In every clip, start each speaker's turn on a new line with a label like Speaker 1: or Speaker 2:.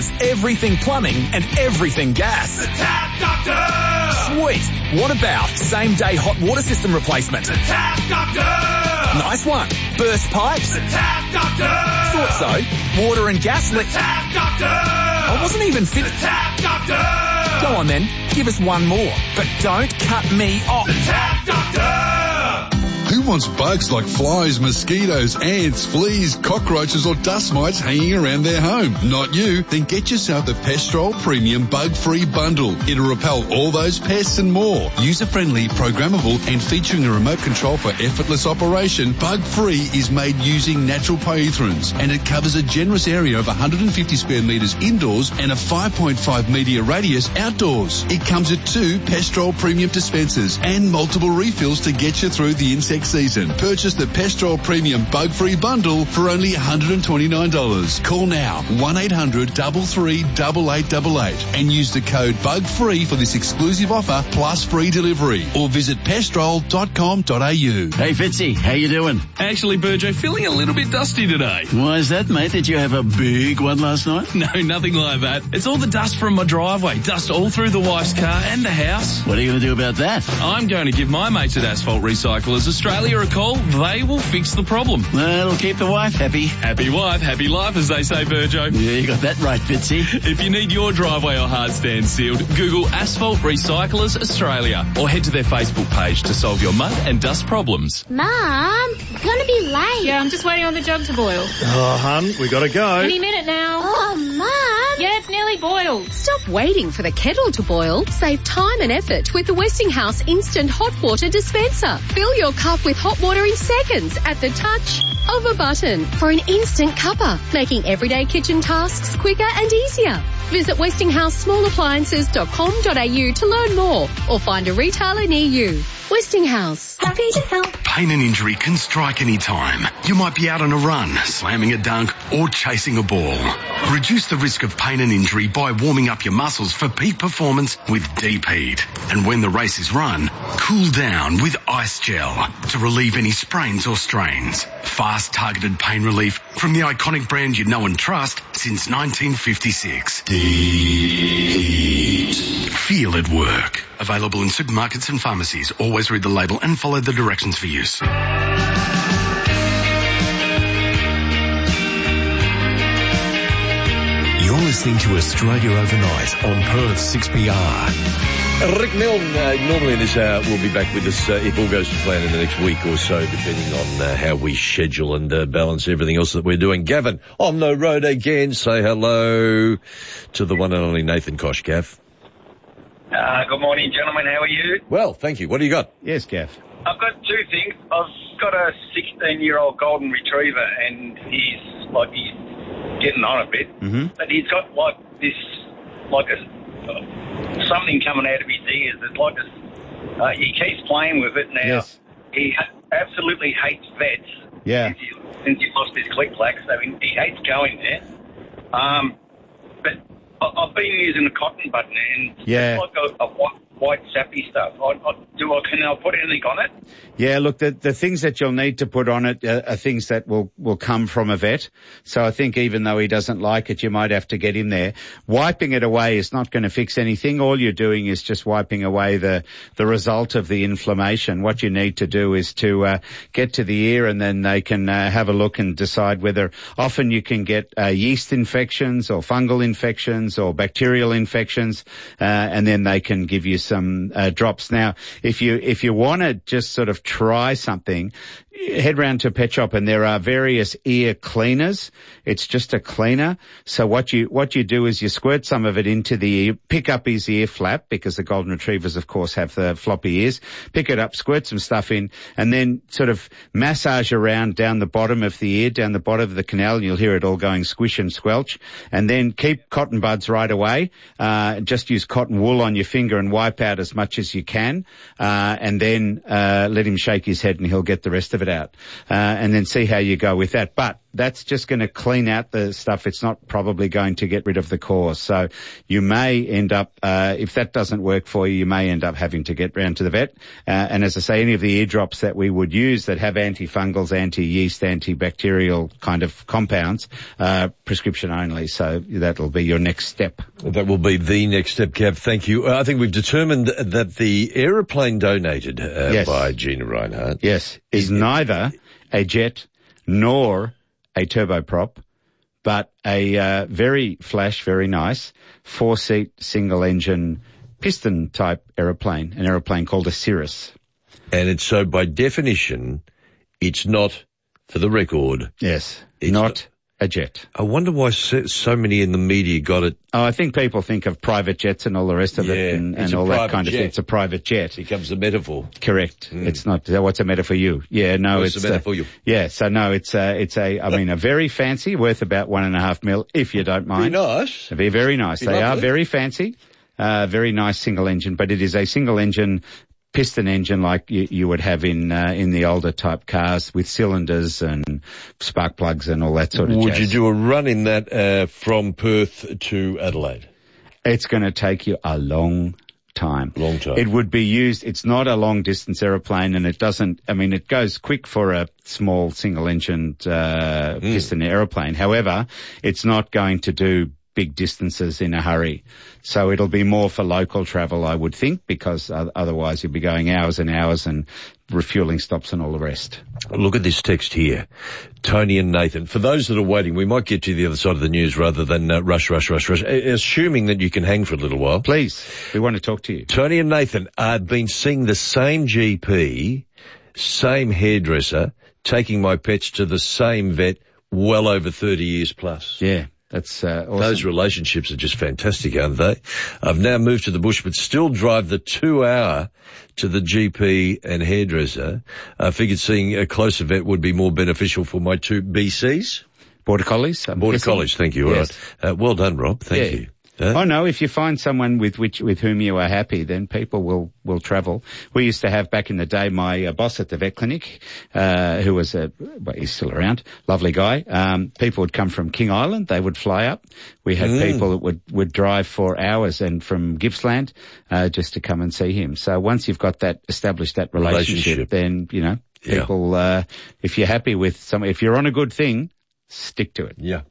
Speaker 1: Everything plumbing and everything gas.
Speaker 2: The Tap Doctor!
Speaker 1: Sweet. What about same-day hot water system replacement?
Speaker 2: The Tap Doctor!
Speaker 1: Nice one. Burst pipes?
Speaker 2: The Tap Doctor!
Speaker 1: Thought so. Water and gas leak.
Speaker 2: The Tap Doctor!
Speaker 1: I wasn't even
Speaker 2: The Tap Doctor!
Speaker 1: Go on then. Give us one more. But don't cut me off.
Speaker 2: The Tap Doctor!
Speaker 3: Who wants bugs like flies, mosquitoes, ants, fleas, cockroaches or dust mites hanging around their home? Not you. Then get yourself the Pestrol Premium Bug-Free Bundle. It'll repel all those pests and more. User-friendly, programmable and featuring a remote control for effortless operation, Bug-Free is made using natural pyrethrins and it covers a generous area of 150 square metres indoors and a 5.5 metre radius outdoors. It comes with 2 Pestrol Premium dispensers and multiple refills to get you through the insect season. Purchase the Pestrol Premium Bug-Free Bundle for only $129. Call now 1-800-338888 and use the code BUGFREE for this exclusive offer plus free delivery or visit pestrol.com.au.
Speaker 4: Hey Fitzy, how you doing?
Speaker 5: Actually, Burjo, feeling a little bit dusty today.
Speaker 4: Why is that, mate? Did you have a big one last night?
Speaker 5: No, nothing like that. It's all the dust from my driveway. Dust all through the wife's car and the house.
Speaker 4: What are you going to do about that?
Speaker 5: I'm going to give my mates at Asphalt Recyclers Australia a call. They will fix the problem.
Speaker 4: That'll keep the wife happy.
Speaker 5: Happy wife, happy life, as they say, Burjo.
Speaker 4: Yeah, you got that right, Fitzy.
Speaker 5: If you need your driveway or hard stand sealed, Google Asphalt Recyclers Australia or head to their Facebook page to solve your mud and dust problems.
Speaker 6: Mum, we're going to be late.
Speaker 7: Yeah, I'm just waiting on the jug to boil.
Speaker 8: Oh, hun, we gotta go.
Speaker 7: Any minute now.
Speaker 6: Oh, Mum.
Speaker 7: Yeah, it's nearly boiled.
Speaker 9: Stop waiting for the kettle to boil. Save time and effort with the Westinghouse Instant Hot Water Dispenser. Fill your cup with hot water in seconds at the touch of a button for an instant cuppa, making everyday kitchen tasks quicker and easier. Visit westinghouseSmallAppliances.com.au to learn more or find a retailer near you. Westinghouse. Happy to help.
Speaker 10: Pain and injury can strike any time. You might be out on a run, slamming a dunk, or chasing a ball. Reduce the risk of pain and injury by warming up your muscles for peak performance with Deep Heat. And when the race is run, cool down with Ice Gel to relieve any sprains or strains. Fast, targeted pain relief from the iconic brand you know and trust since 1956. Deep Heat. Feel it work. Available in supermarkets and pharmacies. Always read the label and follow the directions for use.
Speaker 11: You're listening to Australia Overnight on Perth 6PR.
Speaker 8: Rick Milne, normally in this hour, will be back with us if all goes to plan in the next week or so, depending on how we schedule and balance everything else that we're doing. Gavin, on the road again. Say hello to the one and only Nathan Kosh. Gav.
Speaker 12: Good morning, gentlemen. How are you?
Speaker 8: Well, thank you. What do you got?
Speaker 13: Yes, Gav.
Speaker 12: I've got 2 things. I've got a 16-year-old golden retriever, and he's getting on a bit.
Speaker 13: Mm-hmm.
Speaker 12: But he's got something coming out of his ears. It's like he keeps playing with it now.
Speaker 13: Yes.
Speaker 12: He absolutely hates vets.
Speaker 13: Yeah.
Speaker 12: Since he lost his click-clack, so he hates going there. But I've been using a cotton button, and
Speaker 13: yeah.
Speaker 12: it's like a white sappy stuff. Can I put anything on it?
Speaker 13: Yeah, look, the things that you'll need to put on it are things that will come from a vet. So I think even though he doesn't like it, you might have to get him there. Wiping it away is not going to fix anything. All you're doing is just wiping away the result of the inflammation. What you need to do is to get to the ear, and then they can have a look and decide whether often you can get yeast infections or fungal infections or bacterial infections, and then they can give you some drops. Now, if you want to just sort of try something, head round to a pet shop and there are various ear cleaners. It's just a cleaner. So what you do is you squirt some of it into the ear, pick up his ear flap, because the golden retrievers of course have the floppy ears, pick it up, squirt some stuff in, and then sort of massage around down the bottom of the ear, down the bottom of the canal, and you'll hear it all going squish and squelch. And then keep cotton buds right away. Just use cotton wool on your finger and wipe out as much as you can. And then let him shake his head and he'll get the rest of it out. And then see how you go with that. But that's just going to clean out the stuff. It's not probably going to get rid of the cause. So you may end up, if that doesn't work for you, you may end up having to get round to the vet. And as I say, any of the ear drops that we would use that have antifungals, anti-yeast, antibacterial kind of compounds, prescription only. So that'll be your next step.
Speaker 8: That will be the next step, Gav. Thank you. I think we've determined that the aeroplane donated by Gina Reinhardt,
Speaker 13: yes, is neither a jet nor a turboprop, but a very flash, very nice 4-seat single-engine piston-type aeroplane, an aeroplane called a Cirrus.
Speaker 8: And it's so by definition, it's not, for the record.
Speaker 13: Yes, not a jet.
Speaker 8: I wonder why so many in the media got it.
Speaker 13: Oh, I think people think of private jets and all the rest of it and all that kind of thing. It's a private jet.
Speaker 8: It becomes a metaphor.
Speaker 13: Correct. It's not, what's a metaphor you? Yeah, no,
Speaker 8: what's a metaphor you?
Speaker 13: Yeah, so no, it's a very fancy, worth about $1.5 million, if you don't mind.
Speaker 8: Very nice.
Speaker 13: It'd be very nice. They are very fancy, very nice single engine, but it is a single engine piston engine like you would have in the older type cars with cylinders and spark plugs and all that sort of
Speaker 8: Would
Speaker 13: jazz.
Speaker 8: you do a run in that from Perth to Adelaide?
Speaker 13: It's going to take you a long time.
Speaker 8: Long time.
Speaker 13: It would be used, it's not a long distance aeroplane and it doesn't, I mean, it goes quick for a small single engined piston aeroplane. However, it's not going to do big distances in a hurry. So it'll be more for local travel, I would think, because otherwise you'll be going hours and hours and refueling stops and all the rest.
Speaker 8: Look at this text here. Tony and Nathan. For those that are waiting, we might get to the other side of the news rather than rush. Assuming that you can hang for a little while.
Speaker 13: Please, we want to talk to you.
Speaker 8: Tony and Nathan have been seeing the same GP, same hairdresser, taking my pets to the same vet well over 30 years plus.
Speaker 13: Yeah. That's awesome.
Speaker 8: Those relationships are just fantastic, aren't they? I've now moved to the bush, but still drive the 2 hour to the GP and hairdresser. I figured seeing a closer vet would be more beneficial for my 2 BCs.
Speaker 13: Border Collies?
Speaker 8: Border Collies, thank you.
Speaker 13: Yes.
Speaker 8: All right. Well done, Rob. Thank you.
Speaker 13: Oh no, if you find someone with whom you are happy, then people will travel. We used to have back in the day my boss at the vet clinic, who was he's still around, lovely guy. People would come from King Island, they would fly up. We had people that would drive for hours and from Gippsland, just to come and see him. So once you've got that established that relationship. Then, you know, people, if you're happy with if you're on a good thing, stick to it.
Speaker 8: Yeah.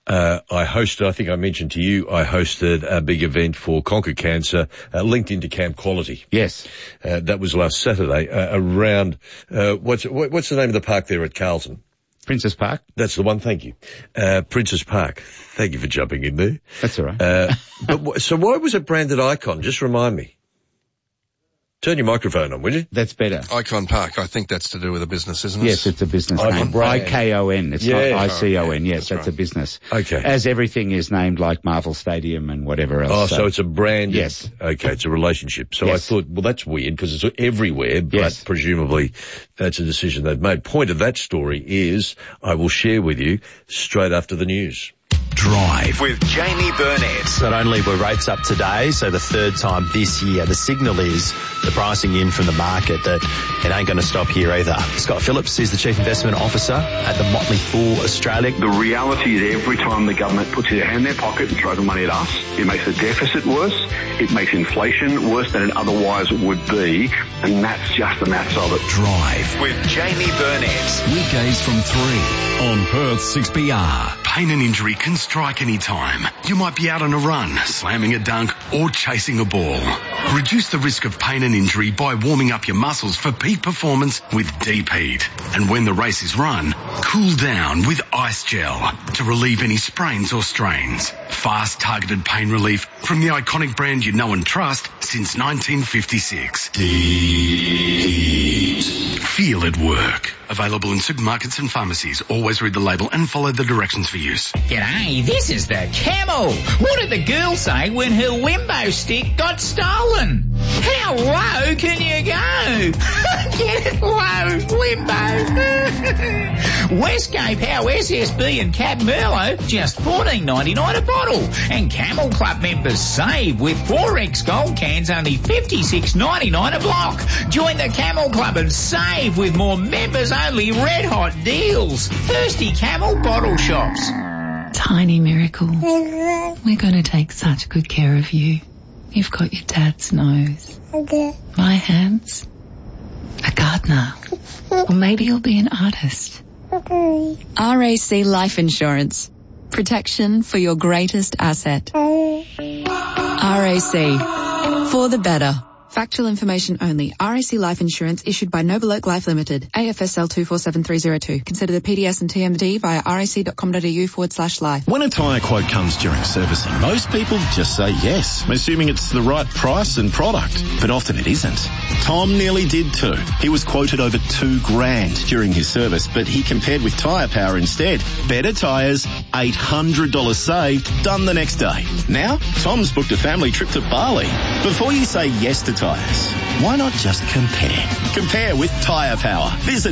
Speaker 8: I think I mentioned to you, I hosted a big event for Conquer Cancer, linked into Camp Quality.
Speaker 13: Yes.
Speaker 8: That was last Saturday, around, what's the name of the park there at Carlton?
Speaker 13: Princess Park.
Speaker 8: That's the one, thank you. Princess Park. Thank you for jumping in there.
Speaker 13: That's all right.
Speaker 8: So why was it branded Icon? Just remind me. Turn your microphone on, will you?
Speaker 13: That's better.
Speaker 14: Icon Park. I think that's to do with a business, isn't it?
Speaker 13: Yes, it's a business name. IKON. It's not ICON. Yes, that's a business.
Speaker 8: Okay.
Speaker 13: As everything is named like Marvel Stadium and whatever else.
Speaker 8: Oh, so it's a brand.
Speaker 13: Yes.
Speaker 8: Okay, it's a relationship. So I thought, well, that's weird because it's everywhere, but presumably that's a decision they've made. Point of that story is I will share with you straight after the news.
Speaker 11: Drive
Speaker 1: with Jamie Burnett.
Speaker 15: Not only were rates up today, so the third time this year, the signal is the pricing in from the market that it ain't going to stop here either. Scott Phillips is the Chief Investment Officer at the Motley Fool Australia.
Speaker 16: The reality is every time the government puts their hand in their pocket and throws the money at us, it makes the deficit worse, it makes inflation worse than it otherwise would be, and that's just the maths of it.
Speaker 11: Drive
Speaker 1: with Jamie Burnett.
Speaker 11: Weekdays from 3 on Perth 6BR.
Speaker 10: Pain and injury can strike any time. You might be out on a run, slamming a dunk, or chasing a ball. Reduce the risk of pain and injury by warming up your muscles for peak performance with Deep Heat. And when the race is run, cool down with Ice Gel to relieve any sprains or strains. Fast, targeted pain relief from the iconic brand you know and trust since 1956. Deep Heat. Feel it work. Available in supermarkets and pharmacies. Always read the label and follow the directions for use.
Speaker 17: G'day, this is the Camel. What did the girl say when her Wimbo stick got stolen? How low can you go? Get it low, Wimbo. Westgate Power SSB and Cab Merlot, just $14.99 a bottle. And Camel Club members save with 4X Gold cans, only $56.99 a block. Join the Camel Club and save with more members only red hot deals. Thirsty Camel bottle shops.
Speaker 18: Tiny miracle. We're going to take such good care of you. You've got your dad's nose. My hands. A gardener. Or maybe you'll be an artist.
Speaker 19: RAC Life Insurance. Protection for your greatest asset. RAC. For the better. Factual information only. RAC Life Insurance issued by Noble Oak Life Limited. AFSL 247302. Consider the PDS and TMD via rac.com.au/life.
Speaker 20: When a tyre quote comes during servicing, most people just say yes, assuming it's the right price and product. But often it isn't. Tom nearly did too. He was quoted over $2,000 during his service, but he compared with Tyre Power instead. Better tyres, $800 saved, done the next day. Now, Tom's booked a family trip to Bali. Before you say yes to tyres, why not just compare? Compare with Tyre Power. Visit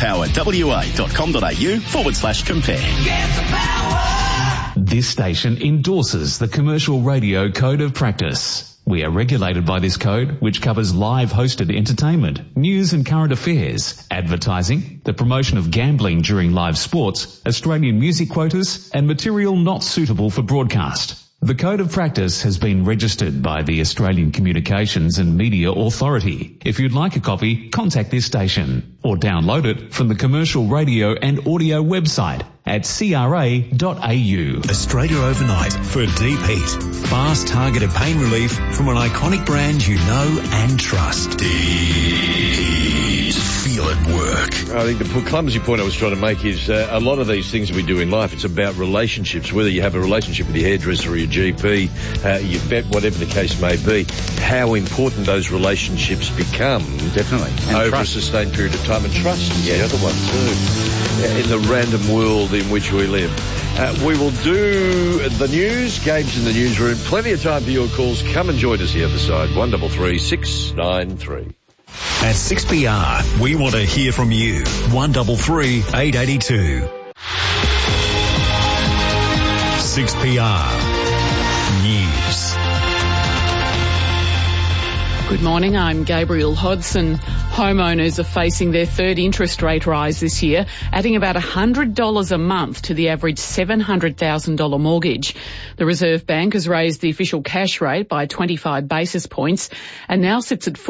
Speaker 20: tyrepower.wa.com.au/compare.
Speaker 21: This station endorses the Commercial Radio Code of Practice. We are regulated by this code, which covers live hosted entertainment, news and current affairs, advertising, the promotion of gambling during live sports, Australian music quotas, and material not suitable for broadcast. The Code of Practice has been registered by the Australian Communications and Media Authority. If you'd like a copy, contact this station or download it from the Commercial Radio and Audio website at cra.au.
Speaker 11: Australia Overnight for Deep Heat. Fast targeted pain relief from an iconic brand you know and trust. Deep Heat. Feel it work.
Speaker 8: I think the clumsy point I was trying to make is a lot of these things we do in life, it's about relationships, whether you have a relationship with your hairdresser or your GP, your vet, whatever the case may be, how important those relationships become.
Speaker 13: Definitely. And
Speaker 8: over
Speaker 13: trust.
Speaker 8: a sustained period of time. And trust is the other one too, in the random world in which we live. We will do the news, Gabe's in the newsroom. Plenty of time for your calls. Come and join us the other side. 133 693.
Speaker 11: At 6PR, we want to hear from you. 133 882. 6PR News.
Speaker 22: Good morning, I'm Gabrielle Hodson. Homeowners are facing their third interest rate rise this year, adding about $100 a month to the average $700,000 mortgage. The Reserve Bank has raised the official cash rate by 25 basis points and now sits at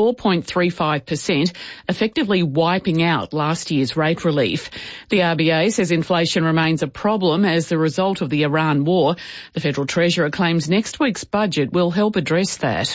Speaker 22: 4.35%, effectively wiping out last year's rate relief. The RBA says inflation remains a problem as the result of the Iran war. The Federal Treasurer claims next week's budget will help address that.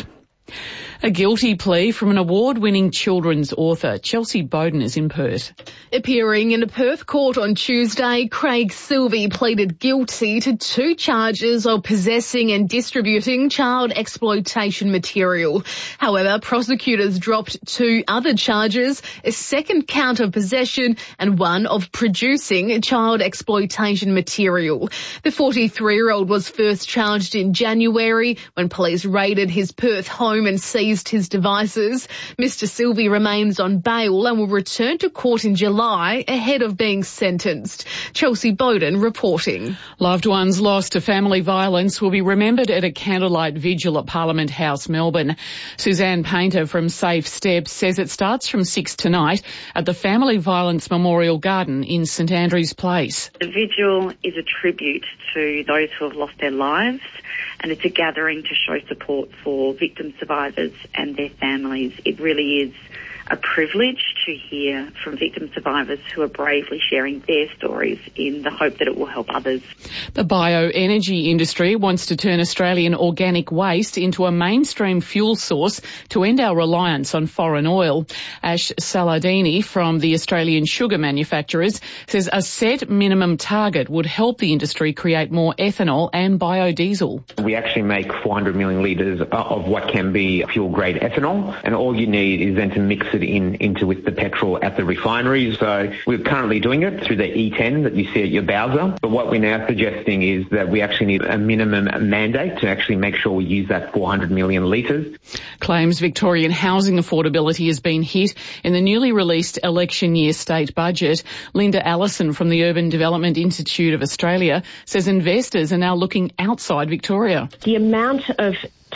Speaker 22: A guilty plea from an award-winning children's author. Chelsea Bowden is in Perth.
Speaker 23: Appearing in a Perth court on Tuesday, Craig Silvey pleaded guilty to 2 charges of possessing and distributing child exploitation material. However, prosecutors dropped 2 other charges, a second count of possession and one of producing child exploitation material. The 43-year-old was first charged in January when police raided his Perth home and seized his devices. Mr. Silvey remains on bail and will return to court in July ahead of being sentenced. Chelsea Bowden reporting.
Speaker 22: Loved ones lost to family violence will be remembered at a candlelight vigil at Parliament House, Melbourne. Suzanne Painter from Safe Steps says it starts from 6 tonight at the Family Violence Memorial Garden in St Andrew's Place.
Speaker 24: The vigil is a tribute to those who have lost their lives, and it's a gathering to show support for victim survivors and their families. It really is a privilege to hear from victim survivors who are bravely sharing their stories in the hope that it will help others.
Speaker 22: The bioenergy industry wants to turn Australian organic waste into a mainstream fuel source to end our reliance on foreign oil. Ash Saladini from the Australian Sugar Manufacturers says a set minimum target would help the industry create more ethanol and biodiesel.
Speaker 25: We actually make 400 million litres of what can be fuel-grade ethanol, and all you need is then to mix it into with the petrol at the refineries. So we're currently doing it through the E10 that you see at your Bowser. But what we're now suggesting is that we actually need a minimum mandate to actually make sure we use that 400 million litres.
Speaker 22: Claims Victorian housing affordability has been hit in the newly released election year state budget. Linda Allison from the Urban Development Institute of Australia says investors are now looking outside Victoria.
Speaker 26: The amount of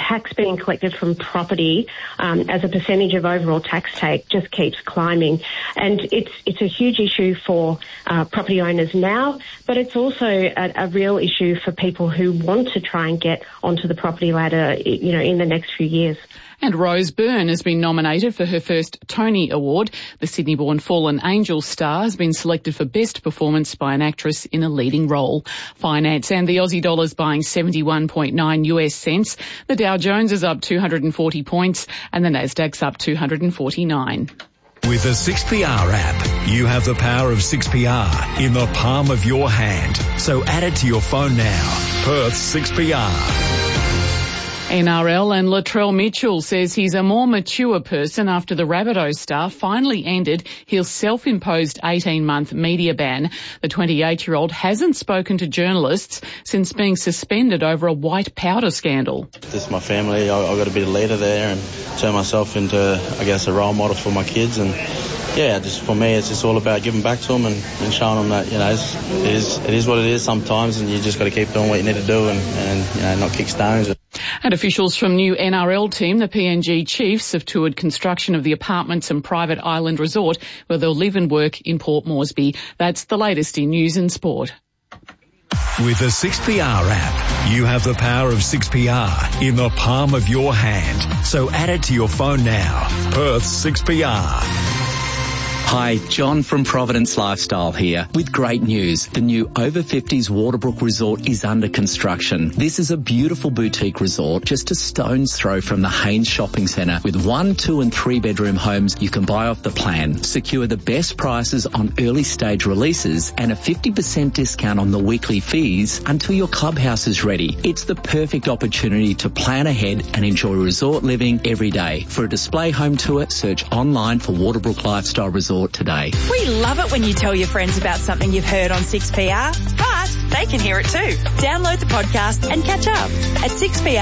Speaker 2: tax being collected from property as a percentage of overall tax take just keeps climbing. And it's a huge issue for property owners now, but it's also a real issue for people who want to try and get onto the property ladder, in the next few years.
Speaker 22: And Rose Byrne has been nominated for her first Tony Award. The Sydney-born Fallen Angels star has been selected for Best Performance by an Actress in a Leading Role. Finance and the Aussie dollar's buying 71.9 US cents. The Dow Jones is up 240 points and the Nasdaq's up 249.
Speaker 11: With the 6PR app, you have the power of 6PR in the palm of your hand. So add it to your phone now. Perth 6PR.
Speaker 22: NRL and Latrell Mitchell says he's a more mature person after the Rabbitohs star finally ended his self-imposed 18-month media ban. The 28-year-old hasn't spoken to journalists since being suspended over a white powder scandal.
Speaker 3: This is my family. I've got to be the leader there and turn myself into, a role model for my kids. And just for me, it's just all about giving back to them and showing them that, it is what it is sometimes, and you just got to keep doing what you need to do and not kick stones.
Speaker 22: And officials from new NRL team, the PNG Chiefs, have toured construction of the apartments and private island resort where they'll live and work in Port Moresby. That's the latest in news and sport.
Speaker 11: With the 6PR app, you have the power of 6PR in the palm of your hand. So add it to your phone now. Perth 6PR.
Speaker 4: Hi, John from Providence Lifestyle here with great news. The new Over 50s Waterbrook Resort is under construction. This is a beautiful boutique resort just a stone's throw from the Haynes Shopping Centre with 1, 2 and 3 bedroom homes you can buy off the plan. Secure the best prices on early stage releases and a 50% discount on the weekly fees until your clubhouse is ready. It's the perfect opportunity to plan ahead and enjoy resort living every day. For a display home tour, search online for Waterbrook Lifestyle Resort today.
Speaker 5: We love it when you tell your friends about something you've heard on 6PR, but they can hear it too. Download the podcast and catch up at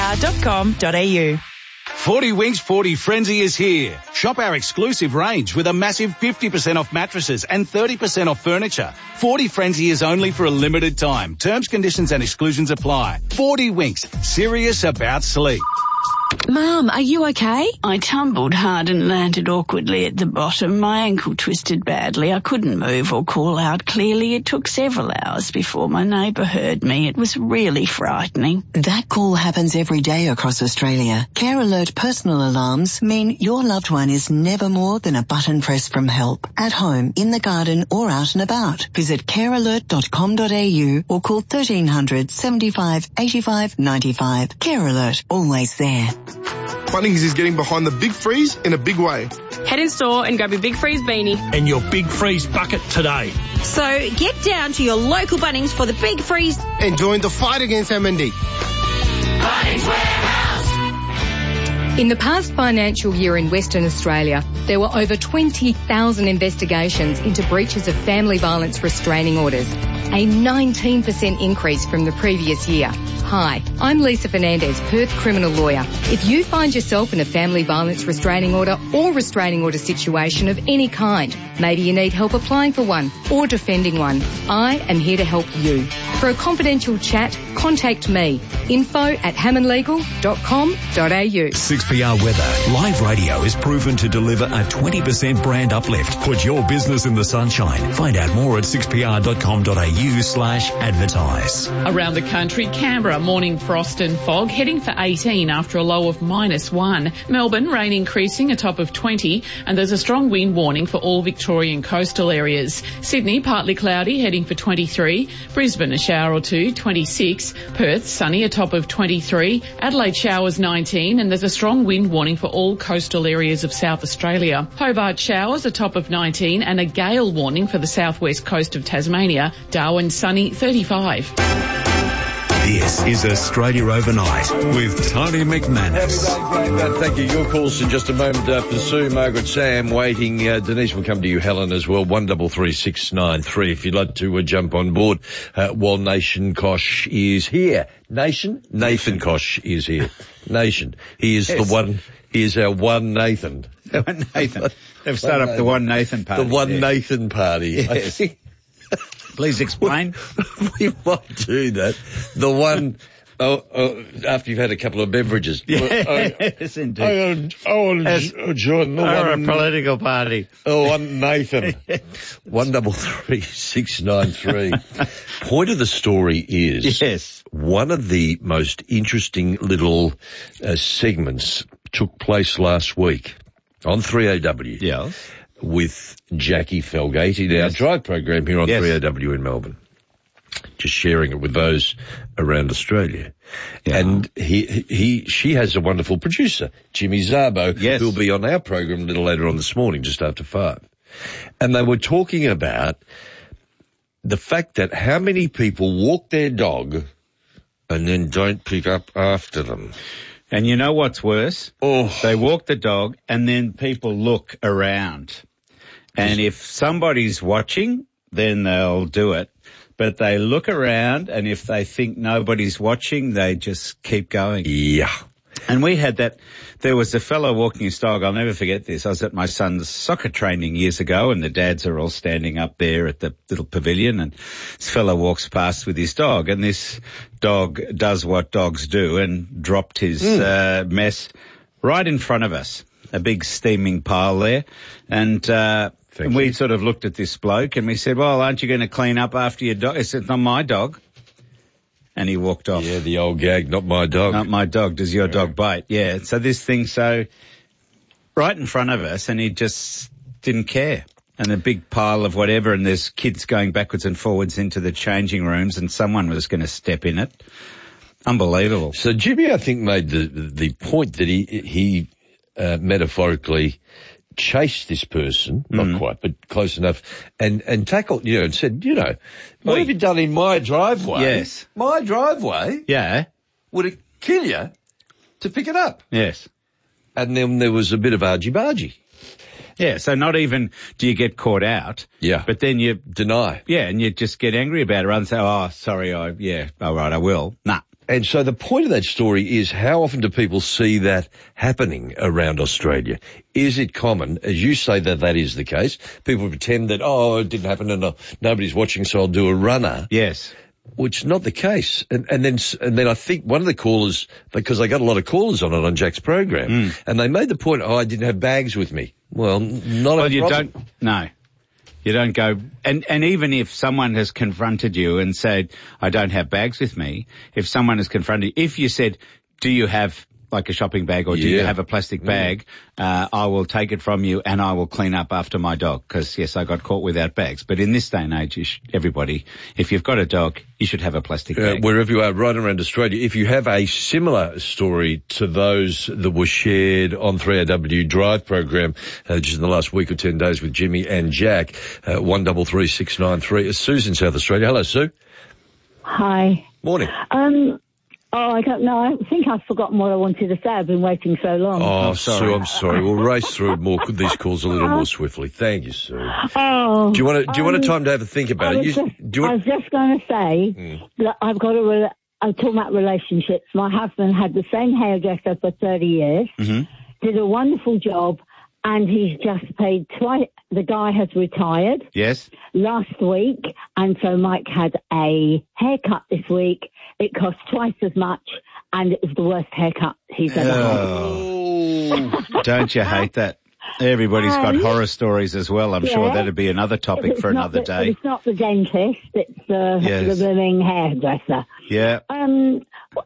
Speaker 5: 6pr.com.au.
Speaker 6: 40 Winks 40 Frenzy is here. Shop our exclusive range with a massive 50% off mattresses and 30% off furniture. 40 Frenzy is only for a limited time. Terms, conditions and exclusions apply. 40 Winks, serious about sleep.
Speaker 26: Mum, are you okay?
Speaker 27: I tumbled hard and landed awkwardly at the bottom. My ankle twisted badly. I couldn't move or call out clearly. It took several hours before my neighbour heard me. It was really frightening.
Speaker 26: That call happens every day across Australia. Care Alert personal alarms mean your loved one is never more than a button press from help. At home, in the garden or out and about. Visit carealert.com.au or call 1300 75 85 95. Care Alert, always there.
Speaker 28: Bunnings is getting behind the Big Freeze in a big way.
Speaker 29: Head in store and grab your Big Freeze beanie.
Speaker 30: And your Big Freeze bucket today.
Speaker 29: So get down to your local Bunnings for the Big Freeze.
Speaker 28: And join the fight against MND.
Speaker 9: Bunnings Warehouse. In the past financial year in Western Australia, there were over 20,000 investigations into breaches of family violence restraining orders, a 19% increase from the previous year. Hi, I'm Lisa Fernandez, Perth criminal lawyer. If you find yourself in a family violence restraining order or restraining order situation of any kind, maybe you need help applying for one or defending one, I am here to help you. For a confidential chat, contact me, info@hammondlegal.com.au.
Speaker 11: 6PR Weather. Live radio is proven to deliver a 20% brand uplift. Put your business in the sunshine. Find out more at 6pr.com.au/advertise.
Speaker 22: Around the country, Canberra, morning frost and fog, heading for 18 after a low of -1. Melbourne, rain increasing, a top of 20, and there's a strong wind warning for all Victorian coastal areas. Sydney, partly cloudy, heading for 23. Brisbane, a shower or two, 26. Perth, sunny, a top of 23. Adelaide, showers 19, and there's a strong wind warning for all coastal areas of South Australia. Hobart, showers, a top of 19, and a gale warning for the southwest coast of Tasmania. Darwin, sunny, 35.
Speaker 11: This is Australia Overnight with Tony McManus.
Speaker 8: Thank you. Your calls in just a moment after Sue, Margaret, Sam waiting. Denise will come to you, Helen, as well. 133693 if you'd like to jump on board while Nation Kosh is here. Nathan Kosh is here. Nation. He is the one. He is our one Nathan.
Speaker 13: One Nathan. They've started up the One Nathan Party.
Speaker 8: The One Nathan Party.
Speaker 13: Yes. Please explain.
Speaker 8: We might do that. The one After you've had a couple of beverages.
Speaker 13: Yes, indeed.
Speaker 8: John.
Speaker 13: Or a political party.
Speaker 8: Oh, I'm Nathan. 133693. Point of the story is,
Speaker 13: yes,
Speaker 8: one of the most interesting little segments took place last week on 3AW.
Speaker 13: Yeah.
Speaker 8: With Jackie Felgate in our drive program here on 3AW in Melbourne. Just sharing it with those around Australia. Yeah. And she has a wonderful producer, Jimmy Zabo, who'll be on our program a little later on this morning, just after 5. And they were talking about the fact that how many people walk their dog and then don't pick up after them.
Speaker 13: And you know what's worse? They walk the dog and then people look around. And if somebody's watching, then they'll do it. But they look around, and if they think nobody's watching, they just keep going.
Speaker 8: Yeah.
Speaker 13: And we had that. There was a fellow walking his dog. I'll never forget this. I was at my son's soccer training years ago, and the dads are all standing up there at the little pavilion, and this fellow walks past with his dog, and this dog does what dogs do and dropped his mess right in front of us. A big steaming pile there. And we sort of looked at this bloke and we said, well, aren't you going to clean up after your dog? He said, not my dog. And he walked off.
Speaker 8: Yeah, the old gag, not my dog.
Speaker 13: Not my dog. Does your dog bite? Yeah. So this thing, right in front of us, and he just didn't care. And a big pile of whatever, and there's kids going backwards and forwards into the changing rooms, and someone was going to step in it. Unbelievable.
Speaker 8: So Jimmy, I think, made the point that he metaphorically chased this person, not quite, but close enough, and tackled, and said, what have you done in my driveway?
Speaker 13: Yes.
Speaker 8: My driveway?
Speaker 13: Yeah.
Speaker 8: Would it kill you to pick it up?
Speaker 13: Yes.
Speaker 8: And then there was a bit of argy-bargy.
Speaker 13: Yeah, so not even do you get caught out.
Speaker 8: Yeah.
Speaker 13: But then you
Speaker 8: deny.
Speaker 13: Yeah, and you just get angry about it rather than say, oh, sorry, all right, I will. Nah.
Speaker 8: And so the point of that story is, how often do people see that happening around Australia? Is it common, as you say, that is the case? People pretend that, it didn't happen and nobody's watching, so I'll do a runner.
Speaker 13: Yes.
Speaker 8: Which is not the case. And then I think one of the callers, because I got a lot of callers on it on Jack's program, and they made the point, I didn't have bags with me. Well,
Speaker 13: You don't go, and even if someone has confronted you and said, I don't have bags with me, if someone has confronted you, if you said, do you have like a shopping bag or do you have a plastic bag, I will take it from you and I will clean up after my dog, because yes, I got caught without bags. But in this day and age, everybody, if you've got a dog, you should have a plastic bag.
Speaker 8: Wherever you are, right around Australia, if you have a similar story to those that were shared on 3AW Drive program, just in the last week or 10 days with Jimmy and Jack, 133693. Sue's in South Australia. Hello, Sue.
Speaker 1: Hi.
Speaker 8: Morning.
Speaker 1: I don't know. I think I've forgotten what I wanted to say. I've been waiting so long.
Speaker 8: Oh, Sue, I'm sorry. We'll race through these calls a little more swiftly. Thank you, Sue.
Speaker 1: Oh.
Speaker 8: Do you want a time to have a think about it?
Speaker 1: I was just going to say that I've got I'm talking about relationships. My husband had the same hairdresser for 30 years, did a wonderful job, and he's just paid twice. The guy has retired.
Speaker 13: Yes.
Speaker 1: Last week, and so Mike had a haircut this week. It cost twice as much, and it was the worst haircut he's ever
Speaker 13: had. Don't you hate that? Everybody's got horror stories as well. I'm sure that'd be another topic for another day.
Speaker 1: It's not the dentist, it's the blooming hairdresser.
Speaker 8: Yeah.
Speaker 1: Is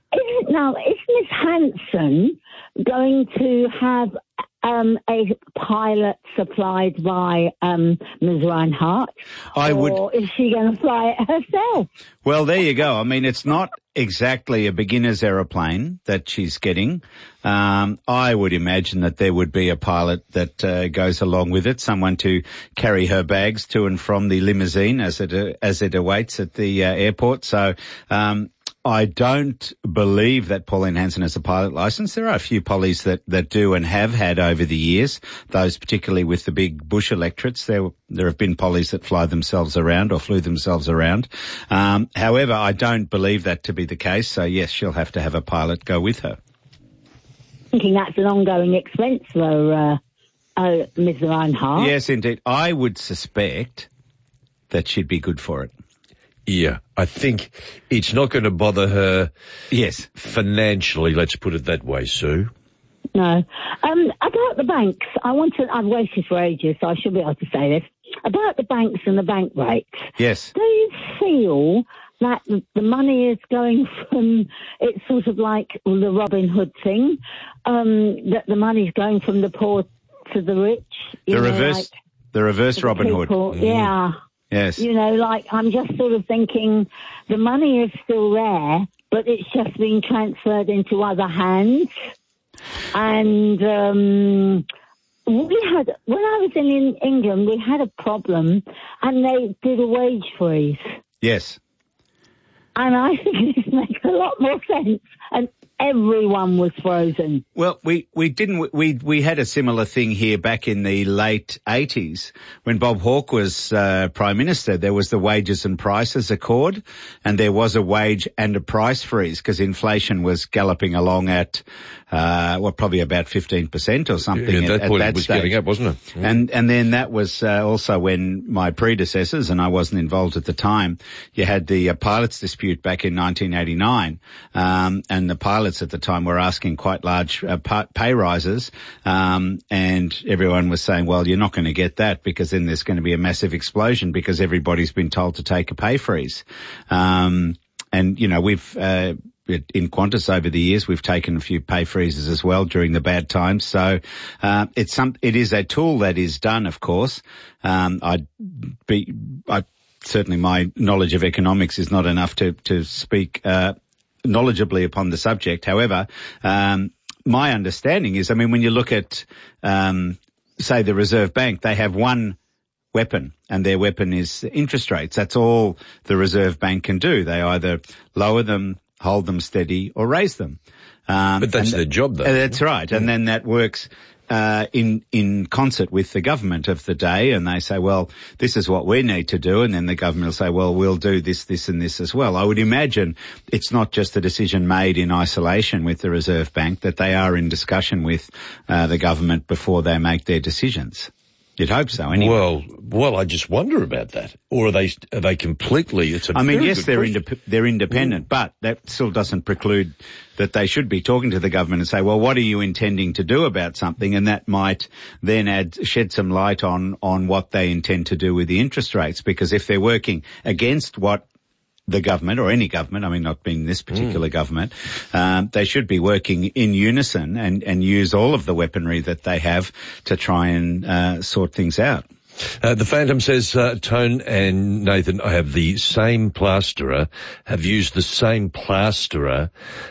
Speaker 1: Miss Hanson going to have a pilot supplied by Ms. Reinhardt? Or is she going to fly it herself?
Speaker 13: Well, there you go. I mean, it's not exactly a beginner's aeroplane that she's getting. I would imagine that there would be a pilot that goes along with it, someone to carry her bags to and from the limousine as it awaits at the airport. So I don't believe that Pauline Hanson has a pilot license. There are a few Pollies that do and have had over the years, those particularly with the big bush electorates. There have been Pollies that fly themselves around or flew themselves around. However, I don't believe that to be the case. So yes, she'll have to have a pilot go with her.
Speaker 1: Thinking that's an ongoing expense for Ms. Reinhardt.
Speaker 13: Yes, indeed. I would suspect that she'd be good for it.
Speaker 8: Yeah, I think it's not going to bother her.
Speaker 13: Yes.
Speaker 8: Financially, let's put it that way, Sue.
Speaker 1: No. About the banks, I've waited for ages, so I should be able to say this. About the banks and the bank rates.
Speaker 13: Yes.
Speaker 1: Do you feel that the money is going from, it's sort of like the Robin Hood thing, that the money's going from the poor to the rich?
Speaker 13: The reverse Robin Hood.
Speaker 1: Yeah.
Speaker 13: Yes.
Speaker 1: You know, like, I'm just sort of thinking the money is still there, but it's just being transferred into other hands. And when I was in England, we had a problem, and they did a wage freeze.
Speaker 13: Yes.
Speaker 1: And I think this makes a lot more sense. And everyone was frozen.
Speaker 13: Well, we had a similar thing here back in the late 80s when Bob Hawke was Prime Minister. There was the Wages and Prices Accord, and there was a wage and a price freeze because inflation was galloping along at probably about 15% or something.
Speaker 8: At that
Speaker 13: stage.
Speaker 8: Getting up, wasn't it?
Speaker 13: Mm. And then that was also when my predecessors, and I wasn't involved at the time, you had the pilots dispute back in 1989, and the pilots at the time were asking quite large pay rises, and everyone was saying, well, you're not going to get that because then there's going to be a massive explosion because everybody's been told to take a pay freeze. And, you know, we've in Qantas over the years, we've taken a few pay freezes as well during the bad times. So, it is a tool that is done, of course. Certainly my knowledge of economics is not enough to speak, knowledgeably upon the subject. However, my understanding is, I mean, when you look at, say the Reserve Bank, they have one weapon, and their weapon is interest rates. That's all the Reserve Bank can do. They either lower them, hold them steady, or raise them.
Speaker 8: But that's their job, though.
Speaker 13: That's right. And then that works in concert with the government of the day, and they say, well, this is what we need to do, and then the government will say, well, we'll do this, this and this as well. I would imagine it's not just a decision made in isolation with the Reserve Bank, that they are in discussion with the government before they make their decisions. You'd hope so, anyway.
Speaker 8: Well, I just wonder about that. Or are they completely?
Speaker 13: Yes, they're independent, but that still doesn't preclude that they should be talking to the government and say, well, what are you intending to do about something? And that might then shed some light on what they intend to do with the interest rates. Because if they're working against what the government, or any government, I mean, not being this particular government, they should be working in unison and use all of the weaponry that they have to try and sort things out.
Speaker 8: The Phantom says, Tone and Nathan, I have the same plasterer, have used the same plasterer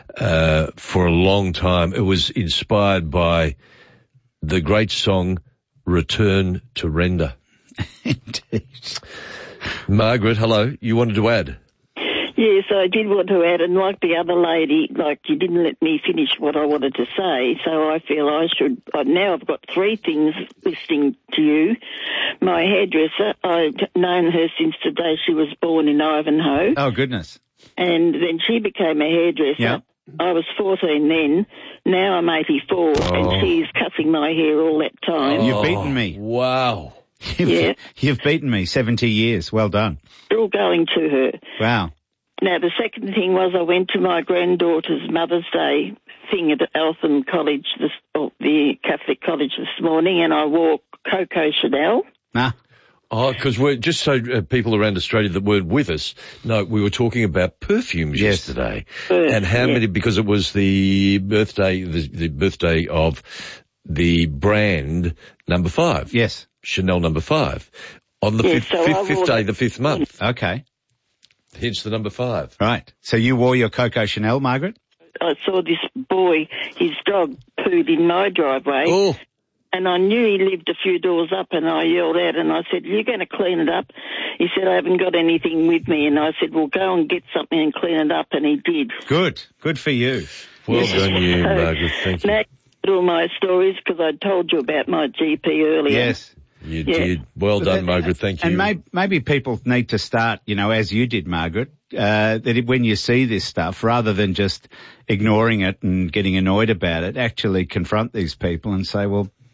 Speaker 8: for a long time. It was inspired by the great song Return to Render.
Speaker 13: Indeed.
Speaker 8: Margaret, hello. You wanted to add?
Speaker 27: Yes, I did want to add, and like the other lady, you didn't let me finish what I wanted to say, so I feel I should. Now I've got three things listening to you. My hairdresser, I've known her since the day she was born in Ivanhoe.
Speaker 13: Oh, goodness.
Speaker 27: And then she became a hairdresser. Yep. I was 14 then. Now I'm 84, and she's cutting my hair all that time.
Speaker 13: You've beaten me.
Speaker 8: Wow.
Speaker 13: You've beaten me 70 years. Well done.
Speaker 27: All going to her.
Speaker 13: Wow.
Speaker 27: Now, the second thing was I went to my granddaughter's Mother's Day thing at Eltham College, the Catholic College this morning, and I wore Coco Chanel.
Speaker 8: Because we're just so people around Australia that weren't with us. No, we were talking about perfumes yesterday, and how many, because it was the birthday, the birthday of the brand number 5.
Speaker 13: Yes,
Speaker 8: Chanel number 5 on the fifth day, the 5th month.
Speaker 13: Okay.
Speaker 8: Hence the number 5.
Speaker 13: Right. So you wore your Coco Chanel, Margaret?
Speaker 27: I saw this boy, his dog pooed in my driveway.
Speaker 8: Oh.
Speaker 27: And I knew he lived a few doors up, and I yelled out and I said, you're going to clean it up? He said, I haven't got anything with me. And I said, well, go and get something and clean it up. And he did.
Speaker 13: Good. Good for you.
Speaker 8: Well done you, Margaret. Thank you.
Speaker 27: Now, all my stories, because I told you about my GP earlier.
Speaker 13: Yes.
Speaker 8: You did. Well done, Margaret. Thank you.
Speaker 13: And maybe people need to start, as you did, Margaret, that when you see this stuff, rather than just ignoring it and getting annoyed about it, actually confront these people and say, well,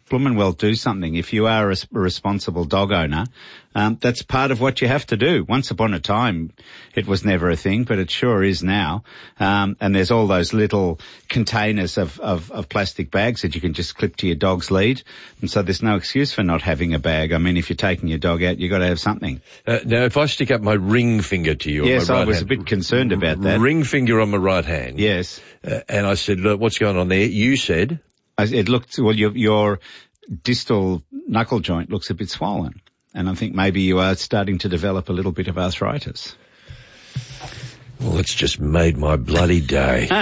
Speaker 13: bloomin' well do something. If you are a responsible dog owner, that's part of what you have to do. Once upon a time, it was never a thing, but it sure is now. And there's all those little containers of plastic bags that you can just clip to your dog's lead. And so there's no excuse for not having a bag. I mean, if you're taking your dog out, you've got to have something.
Speaker 8: Now, if I stick up my ring finger to you
Speaker 13: yes,
Speaker 8: on my right
Speaker 13: I was
Speaker 8: hand,
Speaker 13: a bit concerned about that.
Speaker 8: Ring finger on my right hand.
Speaker 13: Yes.
Speaker 8: And I said, look, what's going on there? You said?
Speaker 13: It looked, well, your distal knuckle joint looks a bit swollen. And I think maybe you are starting to develop a little bit of arthritis.
Speaker 8: Well, it's just made my bloody day.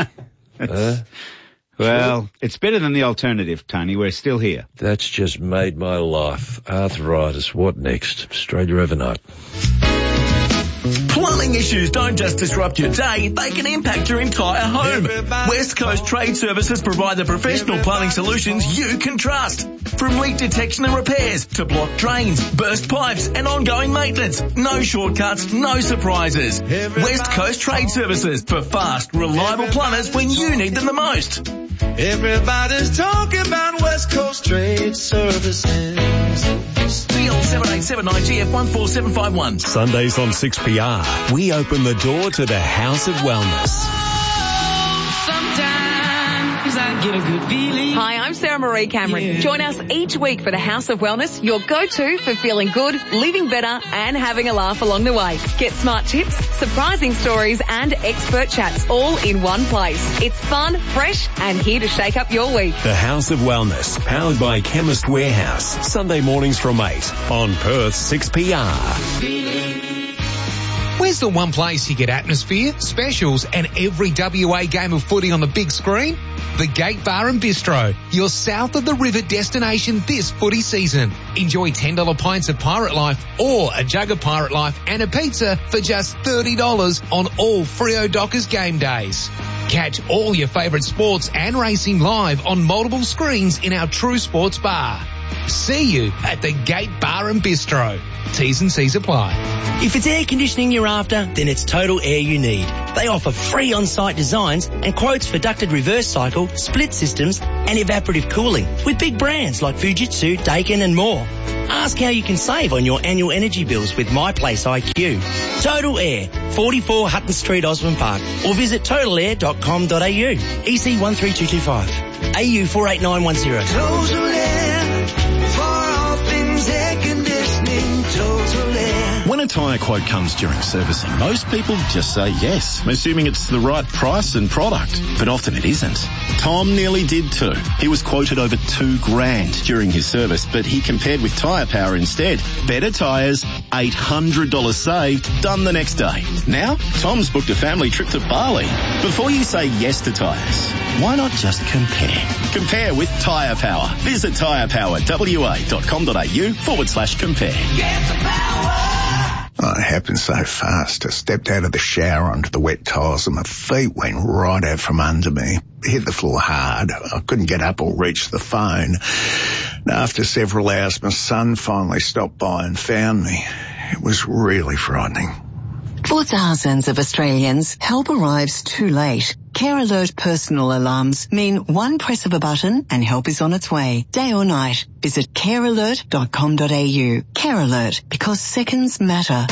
Speaker 13: Well, it's better than the alternative, Tony. We're still here.
Speaker 8: That's just made my life. Arthritis. What next? Australia overnight.
Speaker 7: Plumbing issues don't just disrupt your day, they can impact your entire home. West Coast Trade Services provide the professional plumbing solutions you can trust. From leak detection and repairs to blocked drains, burst pipes and ongoing maintenance. No shortcuts, no surprises. West Coast Trade Services for fast, reliable plumbers when you need them the most.
Speaker 10: Everybody's talking about West Coast Trade Services.
Speaker 7: Steel 7879GF14751.
Speaker 11: Sundays on 6PR, we open the door to the House of Wellness.
Speaker 12: Hi, I'm Sarah Marie Cameron. Yeah. Join us each week for the House of Wellness, your go-to for feeling good, living better and having a laugh along the way. Get smart tips, surprising stories and expert chats all in one place. It's fun, fresh and here to shake up your week.
Speaker 11: The House of Wellness, powered by Chemist Warehouse. Sunday mornings from 8 on Perth 6PR.
Speaker 14: Where's the one place you get atmosphere, specials and every WA game of footy on the big screen? The Gate Bar and Bistro, your south of the river destination this footy season. Enjoy $10 pints of Pirate Life or a jug of Pirate Life and a pizza for just $30 on all Freo Dockers game days. Catch all your favourite sports and racing live on multiple screens in our True Sports Bar. See you at the Gate Bar and Bistro. T's and C's apply.
Speaker 7: If it's air conditioning you're after, then it's Total Air you need. They offer free on-site designs and quotes for ducted reverse cycle, split systems and evaporative cooling with big brands like Fujitsu, Daikin and more. Ask how you can save on your annual energy bills with My Place IQ. Total Air, 44 Hutton Street, Osborne Park, or visit totalair.com.au. EC 13225. AU 48910.
Speaker 10: Total Air, for all things air conditioning, Total Air.
Speaker 15: When a tyre quote comes during servicing, most people just say yes, assuming it's the right price and product. But often it isn't. Tom nearly did too. He was quoted over $2,000 during his service, but he compared with Tyre Power instead. Better tyres, $800 saved, done the next day. Now, Tom's booked a family trip to Bali. Before you say yes to tyres, why not just compare? Compare with Tyre Power. Visit tyrepowerwa.com.au/compare.
Speaker 10: Get the power!
Speaker 16: Oh, it happened so fast. I stepped out of the shower onto the wet tiles and my feet went right out from under me. Hit the floor hard. I couldn't get up or reach the phone. And after several hours, my son finally stopped by and found me. It was really frightening.
Speaker 26: For thousands of Australians, help arrives too late. Care Alert personal alarms mean one press of a button and help is on its way, day or night. Visit carealert.com.au. Care Alert, because seconds matter.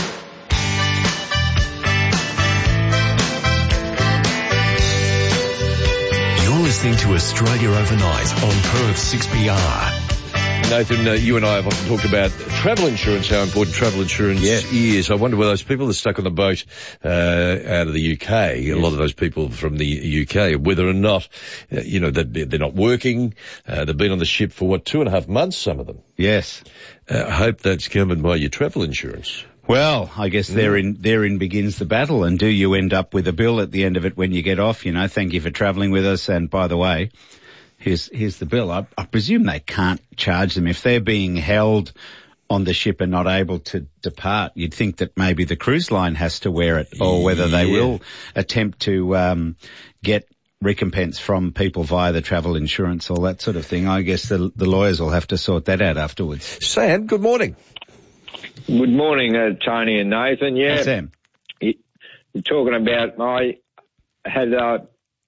Speaker 11: You're listening to Australia Overnight on Perth 6PR.
Speaker 8: Nathan, you and I have often talked about travel insurance, how important travel insurance is. I wonder whether those people that are stuck on the boat out of the UK, a lot of those people from the UK, whether or not, that they're not working, they've been on the ship for 2.5 months, some of them.
Speaker 13: Yes.
Speaker 8: I hope that's covered by your travel insurance.
Speaker 13: Well, I guess therein begins the battle. And do you end up with a bill at the end of it when you get off? Thank you for travelling with us. And by the way, here's the bill. I presume they can't charge them if they're being held on the ship and not able to depart. You'd think that maybe the cruise line has to wear it, or whether they will attempt to get recompense from people via the travel insurance, all that sort of thing. I guess the lawyers will have to sort that out afterwards.
Speaker 8: Sam, good morning.
Speaker 17: Good morning, Tony and Nathan. Yeah,
Speaker 13: hey, Sam.
Speaker 17: You're talking about I had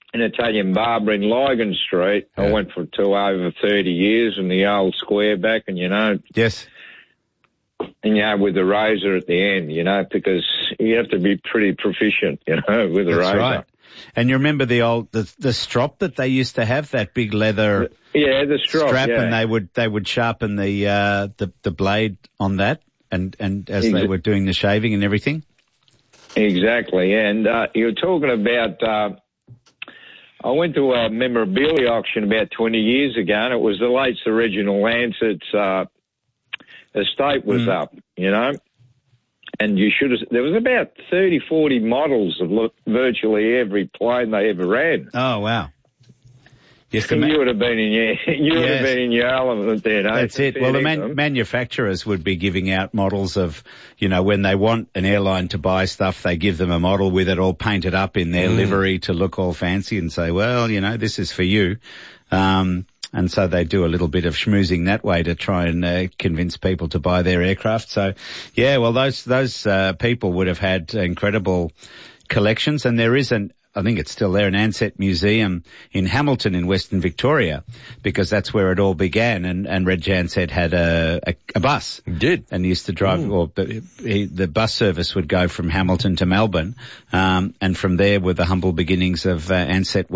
Speaker 17: an Italian barber in Lygon Street. I went for over 30 years in the old square back, and, you know.
Speaker 13: Yes.
Speaker 17: And, you know, with the razor at the end, you know, because you have to be pretty proficient, you know, with the razor.
Speaker 13: Right. And you remember the strop that they used to have, that big leather
Speaker 17: the strap,
Speaker 13: and they would sharpen the blade on that and as they were doing the shaving and everything? Exactly.
Speaker 17: And you're talking about I went to a memorabilia auction about 20 years ago, and it was the late Sir Reginald Lancett's estate was up, you know. And there was about 30, 40 models of virtually every plane they ever ran.
Speaker 13: Oh, wow. Yes,
Speaker 17: you would have been in your element there, no?
Speaker 13: That's it. Well, the manufacturers would be giving out models of, you know, when they want an airline to buy stuff, they give them a model with it all painted up in their livery to look all fancy and say, well, you know, this is for you. And so they do a little bit of schmoozing that way to try and convince people to buy their aircraft. So, yeah, well, those people would have had incredible collections, and there is I think it's still there, an Ansett Museum in Hamilton in Western Victoria, because that's where it all began. And Reg Ansett had a bus.
Speaker 8: He did.
Speaker 13: And he used to drive, the bus service would go from Hamilton to Melbourne. And from there were the humble beginnings of Ansett,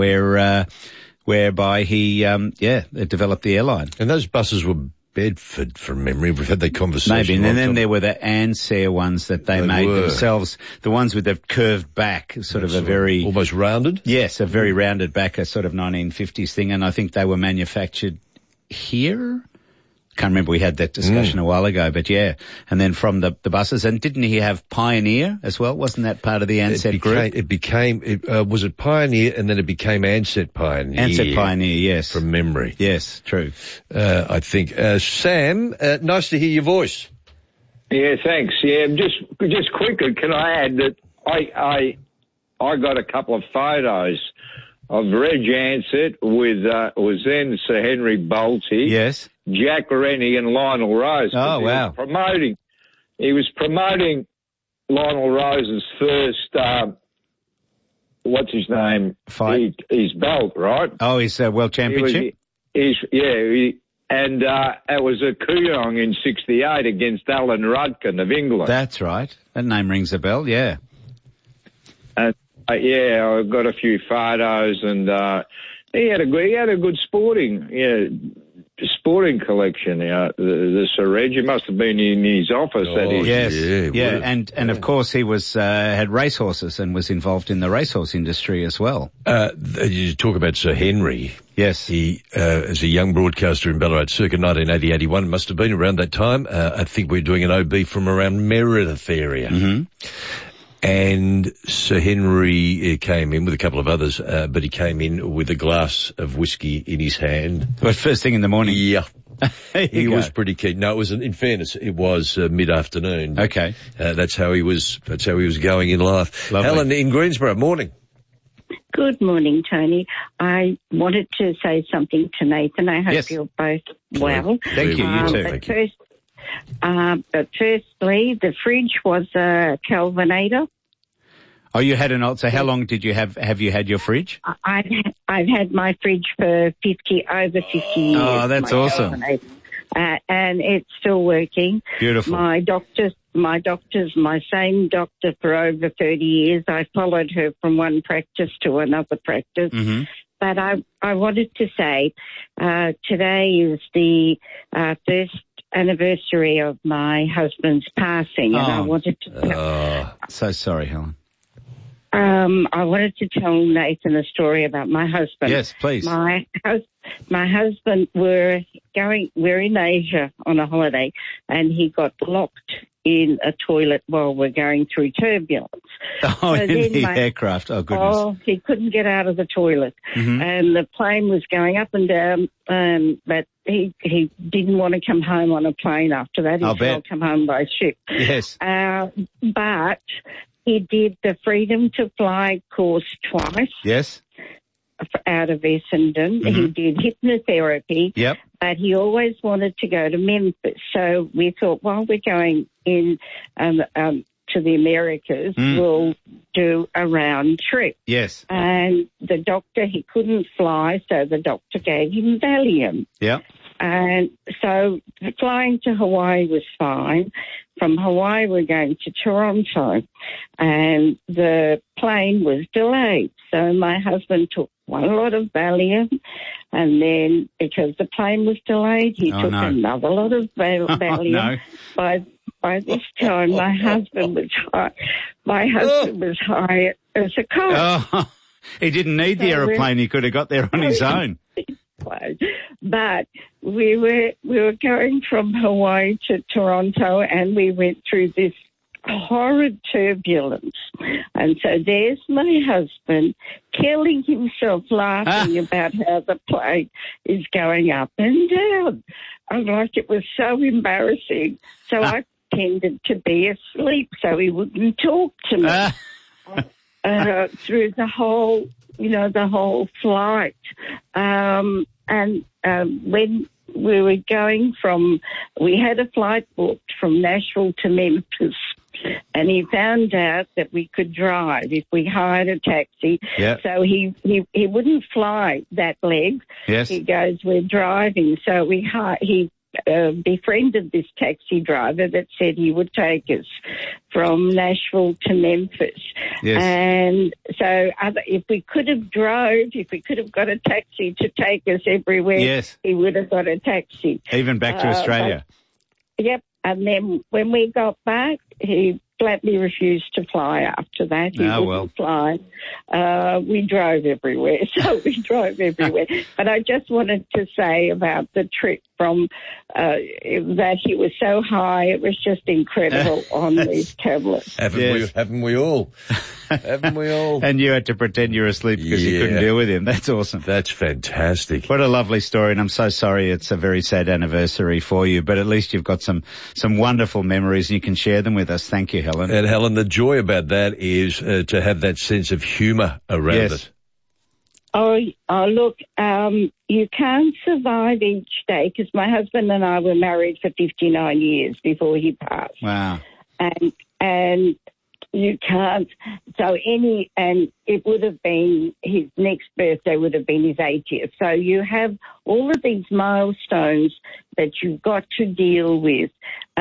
Speaker 13: whereby he, developed the airline.
Speaker 8: And those buses were Bedford, from memory. We've had that conversation.
Speaker 13: Maybe. And then there were the Ansair ones that they made themselves, the ones with the curved back, sort of a very...
Speaker 8: Almost rounded?
Speaker 13: Yes, a very rounded back, a sort of 1950s thing. And I think they were manufactured here. Can't remember, we had that discussion a while ago, but yeah. And then from the buses, and didn't he have Pioneer as well? Wasn't that part of the Ansett group?
Speaker 8: Was it Pioneer, and then it became Ansett Pioneer?
Speaker 13: Ansett Pioneer, yes.
Speaker 8: From memory.
Speaker 13: Yes, true.
Speaker 8: I think. Sam, nice to hear your voice.
Speaker 17: Yeah, thanks. Yeah, just quickly, can I add that I got a couple of photos of Reg Ansett with, was then Sir Henry Bolte.
Speaker 13: Yes.
Speaker 17: Jack Rennie and Lionel Rose.
Speaker 13: Oh, wow.
Speaker 17: He was promoting Lionel Rose's first, what's his name?
Speaker 13: Fight.
Speaker 17: His belt, right?
Speaker 13: Oh, his World Championship?
Speaker 17: It was a Kooyong in 68 against Alan Rudkin of England.
Speaker 13: That's right. That name rings a bell, yeah.
Speaker 17: And, I've got a few photos, and he had a good sporting collection. The Sir Reg, he must have been in his office.
Speaker 13: Yes, and of course he was had racehorses and was involved in the racehorse industry as well.
Speaker 8: You talk about Sir Henry.
Speaker 13: Yes.
Speaker 8: He, as a young broadcaster in Ballarat circa 1980-81, must have been around that time. I think we're doing an OB from around Meredith area.
Speaker 13: Mm-hmm.
Speaker 8: And Sir Henry came in with a couple of others, but he came in with a glass of whiskey in his hand.
Speaker 13: But first thing in the morning?
Speaker 8: Yeah. He was pretty keen. No, it was, in fairness, it was mid-afternoon.
Speaker 13: Okay.
Speaker 8: That's how he was going in life.
Speaker 13: Lovely.
Speaker 8: Helen in Greensborough, morning.
Speaker 2: Good morning, Tony. I wanted to say something to Nathan. I hope you're both well.
Speaker 13: Thank you. You too.
Speaker 2: Thank you. But firstly, the fridge was a Kelvinator.
Speaker 13: Oh, you had an old. So how long did you have you had your fridge?
Speaker 2: I've had my fridge for over 50 years.
Speaker 13: Oh, that's awesome.
Speaker 2: And it's still working.
Speaker 13: Beautiful.
Speaker 2: My doctor's my same doctor for over 30 years. I followed her from one practice to another practice.
Speaker 13: Mm-hmm.
Speaker 2: But I wanted to say, today is the first anniversary of my husband's passing, and I wanted to...
Speaker 13: so sorry, Helen.
Speaker 2: I wanted to tell Nathan a story about my husband.
Speaker 13: Yes, please.
Speaker 2: My husband, we're in Asia on a holiday, and he got locked in a toilet while we're going through turbulence.
Speaker 13: Oh, so in the aircraft. Oh, goodness.
Speaker 2: Oh, he couldn't get out of the toilet.
Speaker 13: Mm-hmm.
Speaker 2: And the plane was going up and down, but he didn't want to come home on a plane after that. He said, I'll come home by ship.
Speaker 13: Yes.
Speaker 2: But he did the Freedom to Fly course twice.
Speaker 13: Yes.
Speaker 2: Out of Essendon.
Speaker 13: Mm-hmm.
Speaker 2: He did hypnotherapy.
Speaker 13: Yep.
Speaker 2: But he always wanted to go to Memphis. So we thought, while we're going in to the Americas will do a round trip.
Speaker 13: Yes.
Speaker 2: And the doctor, he couldn't fly, so the doctor gave him Valium.
Speaker 13: Yeah.
Speaker 2: And so flying to Hawaii was fine. From Hawaii, we're going to Toronto, and the plane was delayed. So my husband took one lot of Valium, and then because the plane was delayed, he took another lot of Valium. By this time, my husband was high. My husband was high as a kite.
Speaker 13: Oh, he didn't need the aeroplane. He could have got there on his own.
Speaker 2: But we were going from Hawaii to Toronto, and we went through this horrid turbulence. And so there's my husband killing himself laughing about how the plane is going up and down. And like, it was so embarrassing. So I pretended to be asleep so he wouldn't talk to me through the whole, the whole flight. And when we were going we had a flight booked from Nashville to Memphis, and he found out that we could drive if we hired a taxi.
Speaker 13: Yep.
Speaker 2: So he wouldn't fly that leg.
Speaker 13: Yes.
Speaker 2: He goes, we're driving. So he befriended this taxi driver that said he would take us from Nashville to Memphis.
Speaker 13: Yes.
Speaker 2: And so if we could have got a taxi to take us everywhere,
Speaker 13: yes,
Speaker 2: he would have got a taxi.
Speaker 13: Even back to Australia.
Speaker 2: Yep. And then when we got back, he flatly refused to fly after that. He wouldn't fly. We drove everywhere. But I just wanted to say about the trip from that he was so high. It was just incredible on these tablets.
Speaker 8: Haven't we all? Haven't we all?
Speaker 13: And you had to pretend you were asleep because you couldn't deal with him. That's awesome.
Speaker 8: That's fantastic.
Speaker 13: What a lovely story, and I'm so sorry it's a very sad anniversary for you, but at least you've got some wonderful memories and you can share them with us. Thank you, Helen.
Speaker 8: And Helen, the joy about that is to have that sense of humour around it.
Speaker 2: Oh, look, you can't survive each day, because my husband and I were married for 59 years before he passed.
Speaker 13: Wow.
Speaker 2: And you can't, and it would have been, his next birthday would have been his 80th. So you have all of these milestones that you've got to deal with.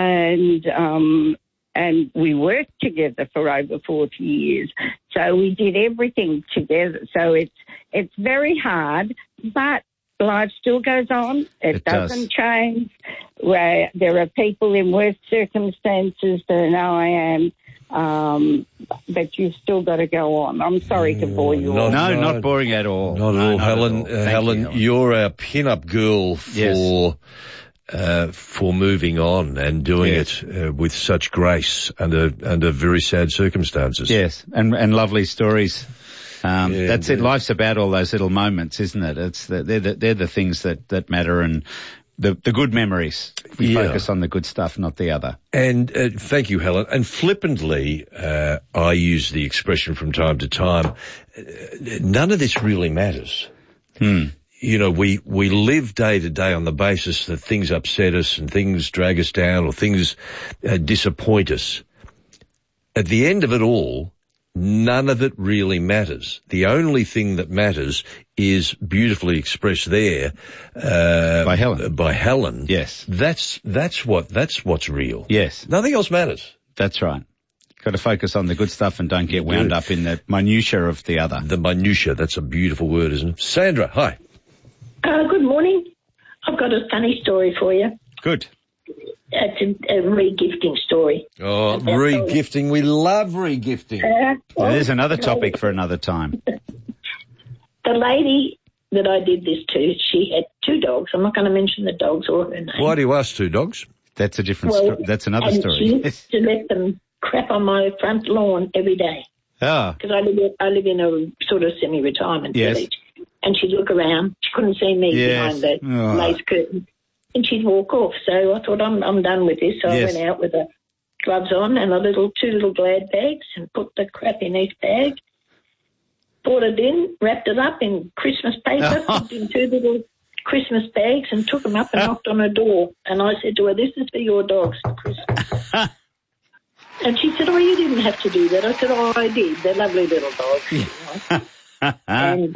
Speaker 2: And we worked together for over 40 years. So we did everything together. So it's very hard, but life still goes on. It doesn't change. Where there are people in worse circumstances than I am. But you've still got to go on. I'm sorry to bore you all.
Speaker 13: No, not boring at all.
Speaker 8: Not at all. Helen, Helen, you're our pin-up girl for moving on and doing it with such grace under very sad circumstances.
Speaker 13: Yes, and lovely stories. That's it. Life's about all those little moments, isn't it? They're the things that matter, and the good memories. We focus on the good stuff, not the other.
Speaker 8: And thank you, Helen. And flippantly, I use the expression from time to time, none of this really matters. We live day to day on the basis that things upset us and things drag us down or things disappoint us. At the end of it all, none of it really matters. The only thing that matters is beautifully expressed there
Speaker 13: by Helen.
Speaker 8: By Helen.
Speaker 13: Yes.
Speaker 8: That's what's real.
Speaker 13: Yes.
Speaker 8: Nothing else matters.
Speaker 13: That's right. Got to focus on the good stuff and don't get wound up in the minutiae of the other.
Speaker 8: The minutiae, that's a beautiful word, isn't it? Sandra, hi.
Speaker 3: Good morning. I've got a funny story for you.
Speaker 13: Good.
Speaker 3: It's a re-gifting story.
Speaker 8: Oh, re-gifting. We love re-gifting.
Speaker 13: There's another topic for another time.
Speaker 3: The lady that I did this to, she had 2 dogs. I'm not going to mention the dogs or her name.
Speaker 8: Why do you ask 2 dogs?
Speaker 13: That's a different story. That's another story.
Speaker 3: She used to let them crap on my front lawn every day.
Speaker 13: Ah.
Speaker 3: Because I live in a sort of semi-retirement village. And she'd look around. She couldn't see me behind the lace curtain. And she'd walk off. So I thought, I'm done with this. So I went out with the gloves on and 2 little Glad bags and put the crap in each bag. Brought it in, wrapped it up in Christmas paper, put it in 2 little Christmas bags and took them up and knocked on her door. And I said to her, this is for your dogs for Christmas. And she said, oh, you didn't have to do that. I said, oh, I did. They're lovely little dogs. You know? And